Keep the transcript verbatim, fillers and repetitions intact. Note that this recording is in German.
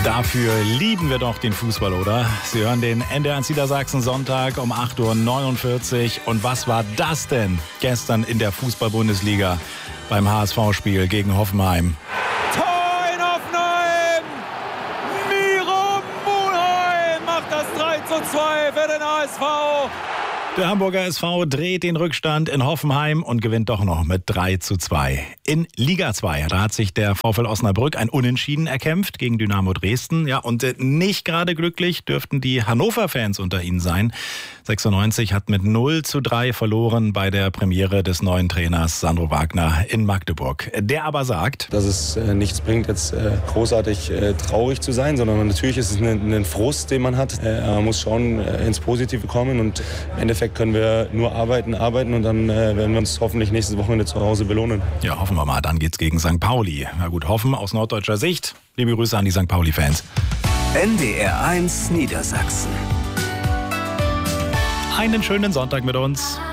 Dafür lieben wir doch den Fußball, oder? Sie hören den N D R eins Niedersachsen Sonntag um acht Uhr neunundvierzig. Und was war das denn gestern in der Fußball-Bundesliga beim H S V-Spiel gegen Hoffenheim? Tor in Hoffenheim! Miro Mulheim macht das drei zu zwei für den H S V. Der Hamburger S V dreht den Rückstand in Hoffenheim und gewinnt doch noch mit drei zu zwei. In Liga zwei, da hat sich der VfL Osnabrück ein Unentschieden erkämpft gegen Dynamo Dresden. Ja, und nicht gerade glücklich dürften die Hannover-Fans unter ihnen sein. sechsundneunzig hat mit null zu drei verloren bei der Premiere des neuen Trainers Sandro Wagner in Magdeburg. Der aber sagt, dass es äh, nichts bringt, jetzt äh, großartig äh, traurig zu sein, sondern natürlich ist es ein, ein Frust, den man hat. Äh, man muss schon äh, ins Positive kommen und im Endeffekt können wir nur arbeiten, arbeiten und dann äh, werden wir uns hoffentlich nächstes Wochenende zu Hause belohnen. Ja, hoffen wir mal, dann geht's gegen Sankt Pauli. Na gut, hoffen aus norddeutscher Sicht. Liebe Grüße an die Sankt Pauli-Fans. N D R eins Niedersachsen. Einen schönen Sonntag mit uns.